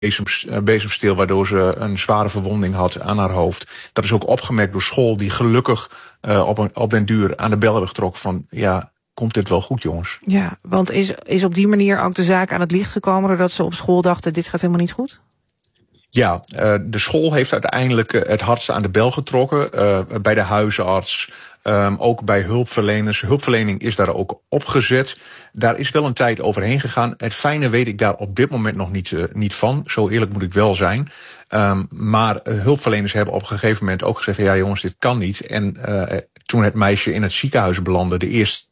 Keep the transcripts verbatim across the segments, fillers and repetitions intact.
bezems, uh, bezemsteel, waardoor ze een zware verwonding had aan haar hoofd. Dat is ook opgemerkt door school, die gelukkig uh, op, een, op den duur aan de bel hebben getrokken van, ja, komt dit wel goed, jongens? Ja, want is, is op die manier ook de zaak aan het licht gekomen, doordat ze op school dachten, dit gaat helemaal niet goed? Ja, uh, de school heeft uiteindelijk uh, het hardste aan de bel getrokken, uh, bij de huisarts. Um, ook bij hulpverleners. Hulpverlening is daar ook opgezet. Daar is wel een tijd overheen gegaan. Het fijne weet ik daar op dit moment nog niet, uh, niet van. Zo eerlijk moet ik wel zijn. Um, maar uh, hulpverleners hebben op een gegeven moment ook gezegd, ja jongens, dit kan niet. En uh, toen het meisje in het ziekenhuis belandde, de eerste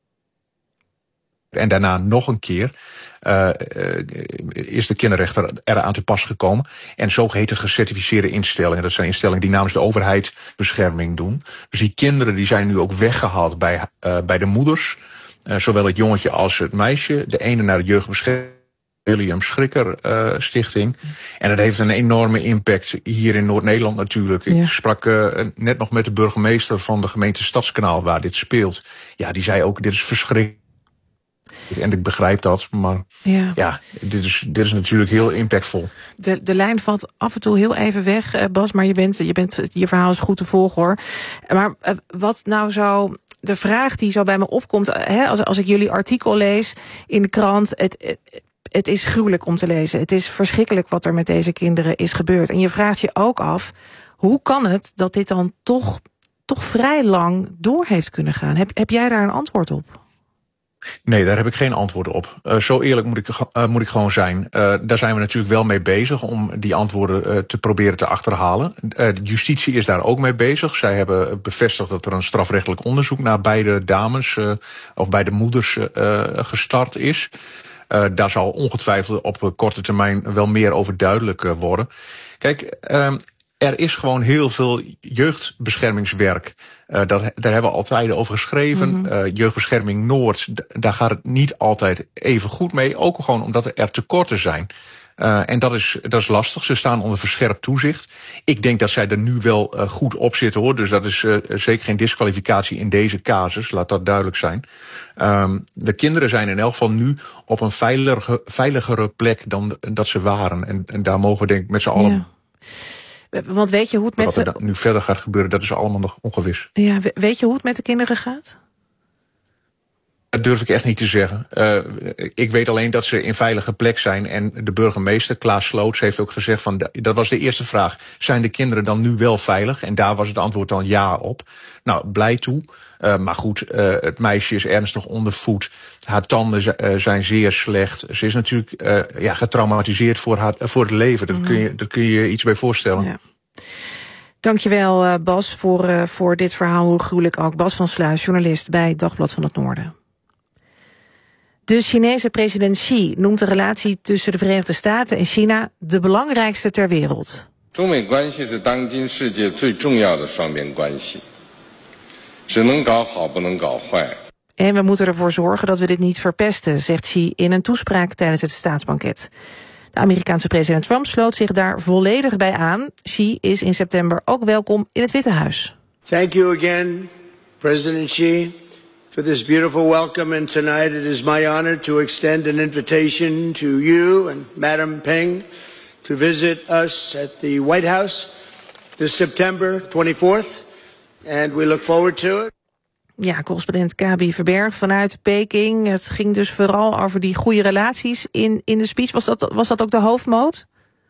en daarna nog een keer, Uh, uh, is de kinderrechter eraan te pas gekomen. En zogeheten gecertificeerde instellingen. Dat zijn instellingen die namens de overheid bescherming doen. Dus die kinderen die zijn nu ook weggehaald bij, uh, bij de moeders. Uh, zowel het jongetje als het meisje. De ene naar de jeugdbescherming. William Schrikker uh, Stichting. En dat heeft een enorme impact hier in Noord-Nederland natuurlijk. Ja. Ik sprak uh, net nog met de burgemeester van de gemeente Stadskanaal waar dit speelt. Ja, die zei ook, dit is verschrikkelijk. En ik begrijp dat, maar ja, ja dit, is, dit is natuurlijk heel impactvol. De, de lijn valt af en toe heel even weg, Bas, maar je, bent, je, bent, je verhaal is goed te volgen, hoor. Maar uh, wat nou zo, de vraag die zo bij me opkomt, hè, als, als ik jullie artikel lees in de krant, het, het, het is gruwelijk om te lezen. Het is verschrikkelijk wat er met deze kinderen is gebeurd. En je vraagt je ook af, hoe kan het dat dit dan toch, toch vrij lang door heeft kunnen gaan? Heb, heb jij daar een antwoord op? Nee, daar heb ik geen antwoord op. Uh, zo eerlijk moet ik, uh, moet ik gewoon zijn. Uh, daar zijn we natuurlijk wel mee bezig om die antwoorden uh, te proberen te achterhalen. Uh, de justitie is daar ook mee bezig. Zij hebben bevestigd dat er een strafrechtelijk onderzoek naar beide dames uh, of beide moeders uh, gestart is. Uh, daar zal ongetwijfeld op korte termijn wel meer over duidelijk uh, worden. Kijk, uh, er is gewoon heel veel jeugdbeschermingswerk. Uh, dat, daar hebben we al tijden over geschreven. Mm-hmm. Uh, Jeugdbescherming Noord, d- daar gaat het niet altijd even goed mee. Ook gewoon omdat er tekorten zijn. Uh, en dat is, dat is lastig. Ze staan onder verscherpt toezicht. Ik denk dat zij er nu wel uh, goed op zitten, hoor. Dus dat is uh, zeker geen disqualificatie in deze casus. Laat dat duidelijk zijn. Um, de kinderen zijn in elk geval nu op een veilige, veiligere plek dan dat ze waren. En, en daar mogen we denk ik met z'n allen... Ja. Want weet je hoe het met wat er da- nu verder gaat gebeuren, dat is allemaal nog ongewis. Ja, weet je hoe het met de kinderen gaat? Dat durf ik echt niet te zeggen. Uh, ik weet alleen dat ze in veilige plek zijn. En de burgemeester, Klaas Sloots, heeft ook gezegd van, dat was de eerste vraag. Zijn de kinderen dan nu wel veilig? En daar was het antwoord dan ja op. Nou, blij toe. Uh, maar goed, uh, het meisje is ernstig ondervoed. Haar tanden z- uh, zijn zeer slecht. Ze is natuurlijk uh, ja, getraumatiseerd voor, haar, uh, voor het leven. Dat, mm. kun je, dat kun je je iets bij voorstellen. Ja. Dankjewel, uh, Bas, voor, uh, voor dit verhaal. Hoe gruwelijk ook. Bas van Sluis, journalist bij Dagblad van het Noorden. De Chinese president Xi noemt de relatie tussen de Verenigde Staten en China de belangrijkste ter wereld. 中美关系是当今世界最重要的双边关系，只能搞好，不能搞坏。 En we moeten ervoor zorgen dat we dit niet verpesten, zegt Xi in een toespraak tijdens het staatsbanket. De Amerikaanse president Trump sloot zich daar volledig bij aan. Xi is in september ook welkom in het Witte Huis. Thank you again, President Xi, for this beautiful welcome. And tonight it is my honor to extend an invitation to you and Madam Peng to visit us at the White House this September twenty-fourth. And we look forward to it. Ja, correspondent Kabi Verberg vanuit Peking. Het ging dus vooral over die goede relaties in, in de speech. Was dat, was dat ook de hoofdmoot?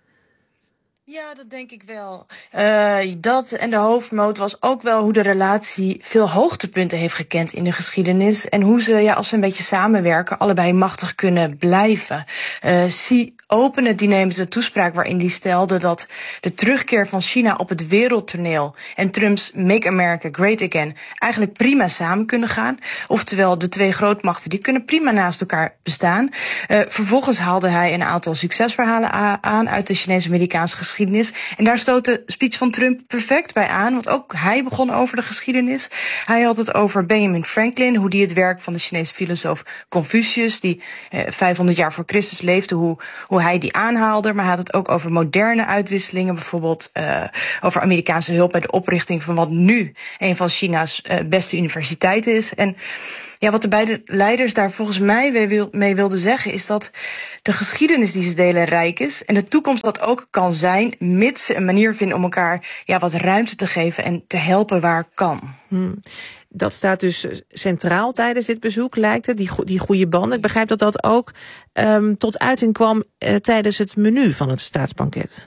Ja, dat denk ik wel. Uh, dat en de hoofdmoot was ook wel hoe de relatie veel hoogtepunten heeft gekend in de geschiedenis. En hoe ze, ja, als ze een beetje samenwerken, allebei machtig kunnen blijven. Uh, Xi opende het diner met een toespraak waarin hij stelde dat de terugkeer van China op het wereldtoneel en Trumps Make America Great Again eigenlijk prima samen kunnen gaan. Oftewel, de twee grootmachten die kunnen prima naast elkaar bestaan. Uh, vervolgens haalde hij een aantal succesverhalen aan uit de Chinees-Amerikaanse geschiedenis. En daar sloot de speech van Trump perfect bij aan, want ook hij begon over de geschiedenis. Hij had het over Benjamin Franklin, hoe die het werk van de Chinese filosoof Confucius, die eh, vijfhonderd jaar voor Christus leefde, hoe, hoe hij die aanhaalde. Maar hij had het ook over moderne uitwisselingen, bijvoorbeeld uh, over Amerikaanse hulp bij de oprichting van wat nu een van China's uh, beste universiteiten is. En Ja, wat de beide leiders daar volgens mij mee wilden zeggen is dat de geschiedenis die ze delen rijk is en de toekomst dat ook kan zijn, mits ze een manier vinden om elkaar ja, wat ruimte te geven en te helpen waar kan. Hmm. Dat staat dus centraal tijdens dit bezoek, lijkt het, die, go- die goede banden. Ik begrijp dat dat ook um, tot uiting kwam uh, tijdens het menu van het staatsbanket.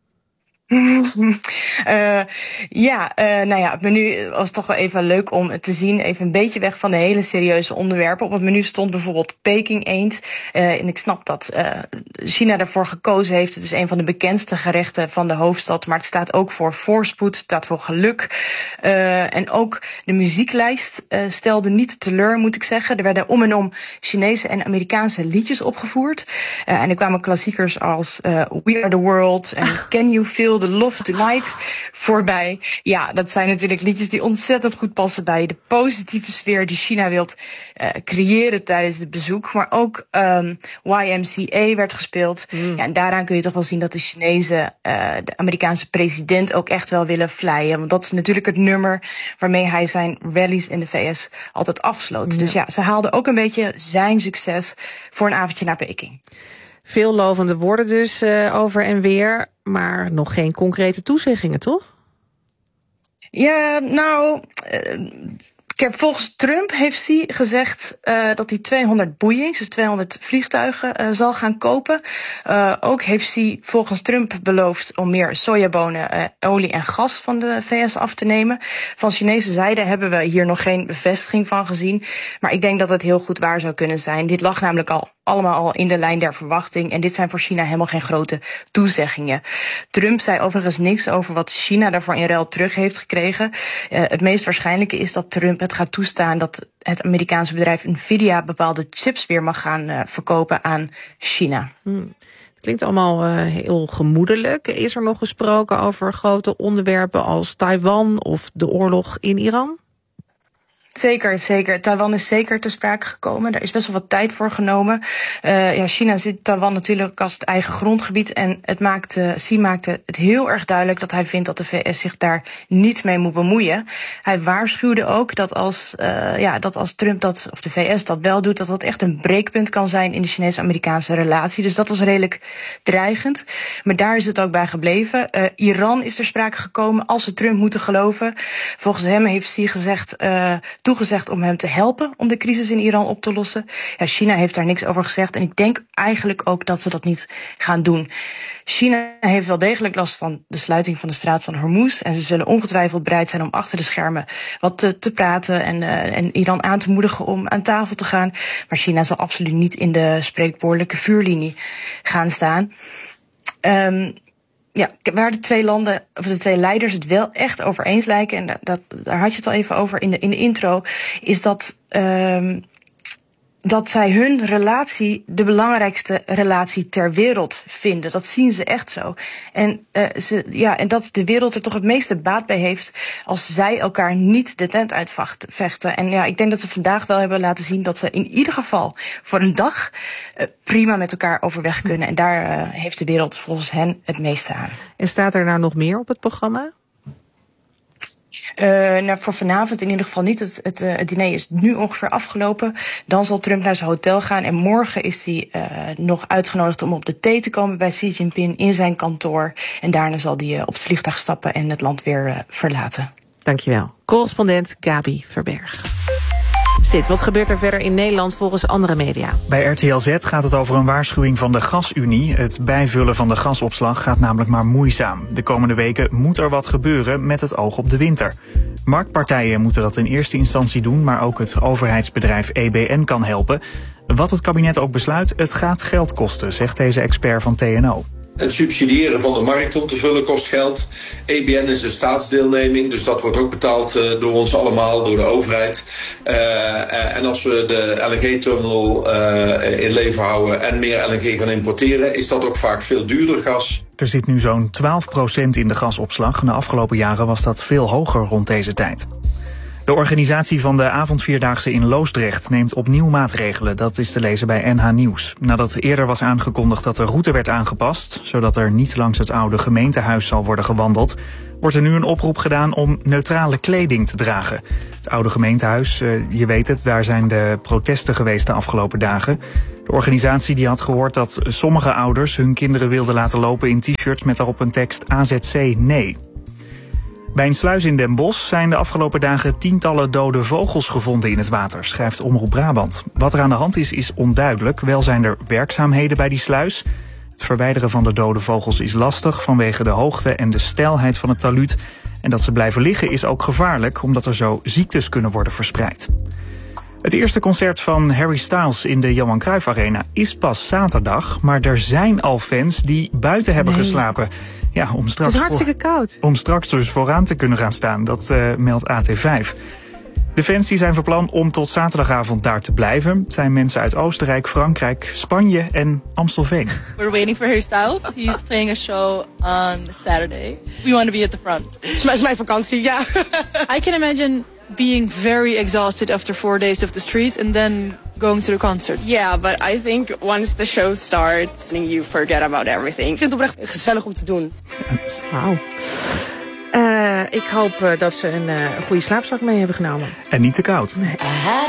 Uh, ja, uh, nou ja, het menu was toch wel even leuk om te zien. Even een beetje weg van de hele serieuze onderwerpen. Op het menu stond bijvoorbeeld Peking eend. Uh, en ik snap dat uh, China daarvoor gekozen heeft. Het is een van de bekendste gerechten van de hoofdstad. Maar het staat ook voor voorspoed, het staat voor geluk. Uh, en ook de muzieklijst uh, stelde niet teleur, moet ik zeggen. Er werden om en om Chinese en Amerikaanse liedjes opgevoerd. Uh, en er kwamen klassiekers als uh, We Are The World en Can You Feel The Love Tonight voorbij. Ja, dat zijn natuurlijk liedjes die ontzettend goed passen bij de positieve sfeer die China wilt uh, creëren tijdens het bezoek. Maar ook um, Y M C A werd gespeeld. Mm. Ja, en daaraan kun je toch wel zien dat de Chinezen uh, de Amerikaanse president ook echt wel willen vleien. Want dat is natuurlijk het nummer waarmee hij zijn rallies in de V S altijd afsloot. Ja. Dus ja, ze haalden ook een beetje zijn succes voor een avondje naar Peking. Veel lovende woorden dus uh, over en weer, maar nog geen concrete toezeggingen, toch? Ja, nou, uh, kijk, volgens Trump heeft Xi gezegd uh, dat hij tweehonderd Boeings, dus tweehonderd vliegtuigen, uh, zal gaan kopen. Uh, ook heeft Xi volgens Trump beloofd om meer sojabonen, uh, olie en gas van de V S af te nemen. Van Chinese zijde hebben we hier nog geen bevestiging van gezien. Maar ik denk dat het heel goed waar zou kunnen zijn. Dit lag namelijk al allemaal al in de lijn der verwachting. En dit zijn voor China helemaal geen grote toezeggingen. Trump zei overigens niks over wat China daarvoor in ruil terug heeft gekregen. Uh, het meest waarschijnlijke is dat Trump het gaat toestaan dat het Amerikaanse bedrijf Nvidia bepaalde chips weer mag gaan uh, verkopen aan China. Hmm. Het klinkt allemaal uh, heel gemoedelijk. Is er nog gesproken over grote onderwerpen als Taiwan of de oorlog in Iran? Zeker, zeker. Taiwan is zeker ter sprake gekomen. Daar is best wel wat tijd voor genomen. Uh, ja, China ziet Taiwan natuurlijk als het eigen grondgebied. En het maakte, Xi maakte het heel erg duidelijk dat hij vindt dat de V S zich daar niet mee moet bemoeien. Hij waarschuwde ook dat als, uh, ja, dat als Trump dat, of de V S dat wel doet, dat dat echt een breekpunt kan zijn in de Chinese-Amerikaanse relatie. Dus dat was redelijk dreigend. Maar daar is het ook bij gebleven. Uh, Iran is ter sprake gekomen als ze Trump moeten geloven. Volgens hem heeft Xi gezegd, uh, toegezegd om hem te helpen om de crisis in Iran op te lossen. Ja, China heeft daar niks over gezegd en ik denk eigenlijk ook dat ze dat niet gaan doen. China heeft wel degelijk last van de sluiting van de straat van Hormuz en ze zullen ongetwijfeld bereid zijn om achter de schermen wat te, te praten en, uh, en Iran aan te moedigen om aan tafel te gaan. Maar China zal absoluut niet in de spreekwoordelijke vuurlinie gaan staan. Um, Ja, waar de twee landen, of de twee leiders het wel echt over eens lijken, en dat, daar had je het al even over in de, in de intro, is dat, um, dat zij hun relatie de belangrijkste relatie ter wereld vinden. Dat zien ze echt zo. En, uh, ze, ja, en dat de wereld er toch het meeste baat bij heeft als zij elkaar niet de tent uitvechten. En ja, ik denk dat ze vandaag wel hebben laten zien dat ze in ieder geval voor een dag uh, prima met elkaar overweg kunnen. En daar uh, heeft de wereld volgens hen het meeste aan. En staat er nou nog meer op het programma? Uh, nou, voor vanavond in ieder geval niet. Het, het, uh, het diner is nu ongeveer afgelopen. Dan zal Trump naar zijn hotel gaan. En morgen is hij uh, nog uitgenodigd om op de thee te komen bij Xi Jinping in zijn kantoor. En daarna zal hij uh, op het vliegtuig stappen en het land weer uh, verlaten. Dankjewel. Correspondent Gabi Verberg. Sid, wat gebeurt er verder in Nederland volgens andere media? Bij R T L Z gaat het over een waarschuwing van de Gasunie. Het bijvullen van de gasopslag gaat namelijk maar moeizaam. De komende weken moet er wat gebeuren met het oog op de winter. Marktpartijen moeten dat in eerste instantie doen, maar ook het overheidsbedrijf E B N kan helpen. Wat het kabinet ook besluit, het gaat geld kosten, zegt deze expert van T N O. Het subsidiëren van de markt om te vullen kost geld. E B N is een staatsdeelneming, dus dat wordt ook betaald uh, door ons allemaal, door de overheid. Uh, uh, en als we de L N G-terminal uh, in leven houden en meer L N G gaan importeren, is dat ook vaak veel duurder gas. Er zit nu zo'n twaalf procent in de gasopslag. De afgelopen jaren was dat veel hoger rond deze tijd. De organisatie van de avondvierdaagse in Loosdrecht neemt opnieuw maatregelen. Dat is te lezen bij N H Nieuws. Nadat eerder was aangekondigd dat de route werd aangepast, zodat er niet langs het oude gemeentehuis zal worden gewandeld, wordt er nu een oproep gedaan om neutrale kleding te dragen. Het oude gemeentehuis, je weet het, daar zijn de protesten geweest de afgelopen dagen. De organisatie die had gehoord dat sommige ouders hun kinderen wilden laten lopen in t-shirts met daarop een tekst A Z C nee. Bij een sluis in Den Bosch zijn de afgelopen dagen tientallen dode vogels gevonden in het water, schrijft Omroep Brabant. Wat er aan de hand is, is onduidelijk. Wel zijn er werkzaamheden bij die sluis. Het verwijderen van de dode vogels is lastig vanwege de hoogte en de steilheid van het talud. En dat ze blijven liggen is ook gevaarlijk, omdat er zo ziektes kunnen worden verspreid. Het eerste concert van Harry Styles in de Johan Cruijff Arena is pas zaterdag, maar er zijn al fans die buiten hebben nee. geslapen. Ja, om straks het is hartstikke voor, koud. Om straks dus vooraan te kunnen gaan staan, dat uh, meldt A T vijf. De fans die zijn van plan om tot zaterdagavond daar te blijven. Het zijn mensen uit Oostenrijk, Frankrijk, Spanje en Amstelveen. We're waiting for Harry Styles. He's playing a show on Saturday. We want to be at the front. Het is mijn vakantie, ja. I can imagine being very exhausted after four days of the street and then going to the concert. Yeah, but I think once the show starts, you forget about everything. Ik vind het oprecht gezellig om te doen. Wauw. Uh, ik hoop uh, dat ze een uh, goede slaapzak mee hebben genomen. En niet te koud. Nee.